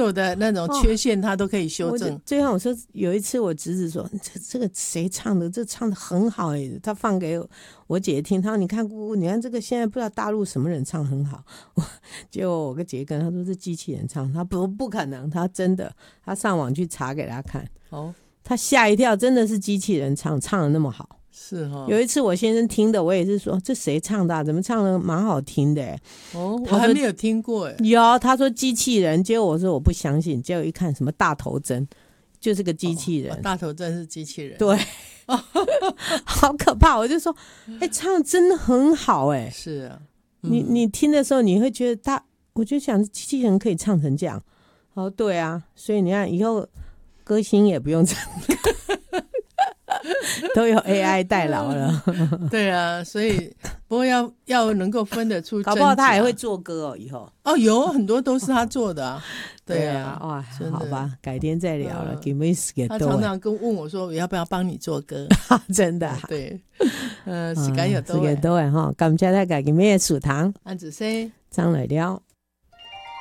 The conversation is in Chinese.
有的那种缺陷他都可以修正。 就像我说，有一次我侄子说这个谁唱的，这唱的很好他放给我姐姐听，他说你看姑姑，你看这个现在不知道大陆什么人唱很好。结果我跟姐姐跟他说是机器人唱，他不可能，他真的，他上网去查给他看，他吓一跳，真的是机器人唱的那么好。 是哦， 有一次我先生听的，我也是说这谁唱的怎么唱的蛮好听的我还没有听过有，他说机器人，结果我说我不相信，结果一看什么大头针，就是个机器人。 大头针是机器人， 对。好可怕，我就说唱真的很好是啊， 你听的时候你会觉得我就想机器人可以唱成这样。对啊，所以你看以后歌星也不用唱都有 AI 代劳了。 对啊，所以不过要能够分得出真假， 搞不好他还会做歌以后有很多都是他做的啊。对啊， 哇，好吧，改天再聊了。 他常常问我说我要不要帮你做歌。 真的对，时间又到了， 哈，感谢大家今天的收听， 安子 C 张磊了。